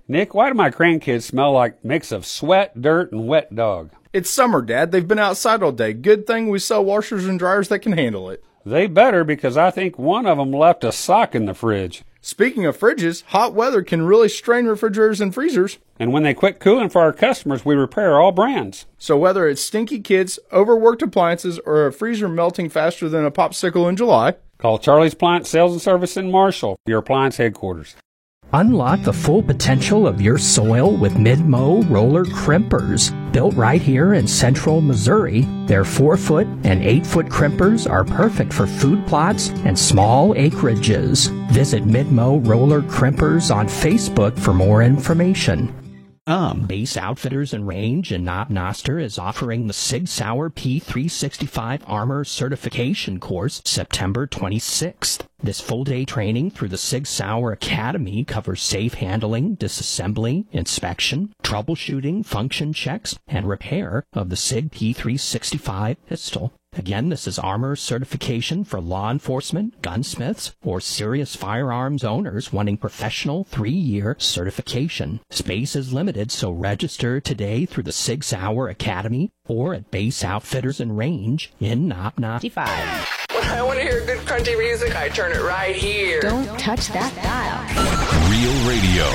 Nick, why do my grandkids smell like a mix of sweat, dirt, and wet dog? It's summer, Dad. They've been outside all day. Good thing we sell washers and dryers that can handle it. They better, because I think one of them left a sock in the fridge. Speaking of fridges, hot weather can really strain refrigerators and freezers. And when they quit cooling for our customers, we repair all brands. So whether it's stinky kids, overworked appliances, or a freezer melting faster than a popsicle in July, call Charlie's Appliance Sales and Service in Marshall, your appliance headquarters. Unlock the full potential of your soil with Mid-Mow roller crimpers. Built right here in central Missouri, their 4-foot and 8-foot crimpers are perfect for food plots and small acreages. Visit Mid-Mow roller crimpers on Facebook for more information. Base Outfitters and Range in Knob Noster is offering the Sig Sauer P365 Armor Certification course September 26th. This full-day training through the Sig Sauer Academy covers safe handling, disassembly, inspection, troubleshooting, function checks, and repair of the Sig P365 pistol. Again, this is armor certification for law enforcement, gunsmiths, or serious firearms owners wanting professional 3-year certification. Space is limited, so register today through the Sig Sauer Academy or at Base Outfitters and Range in Knob Noster. When I want to hear good country music, I turn it right here. Don't touch that dial. Real Radio.